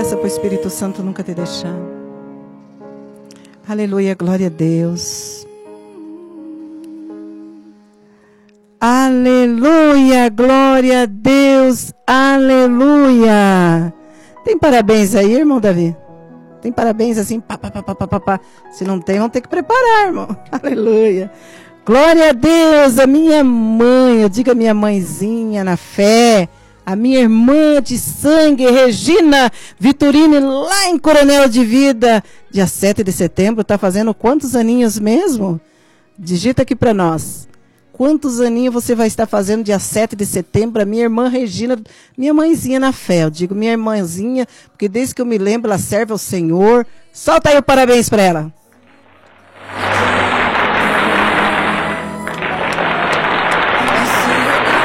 Peça para o Espírito Santo nunca te deixar. Aleluia, glória a Deus. Aleluia, glória a Deus. Aleluia. Tem parabéns aí, irmão Davi? Tem parabéns assim? Pá, pá, pá, pá, pá, pá. Se não tem, vamos ter que preparar, irmão. Aleluia. Glória a Deus, a minha mãe, eu digo a minha mãezinha na fé, a minha irmã de sangue, Regina Vitorine, lá em Coronel de Vida, dia 7 de setembro, está fazendo quantos aninhos mesmo? Digita aqui para nós. Quantos aninhos você vai estar fazendo dia 7 de setembro? A minha irmã Regina, minha mãezinha na fé, eu digo minha irmãzinha, porque desde que eu me lembro ela serve ao Senhor. Solta aí o parabéns para ela.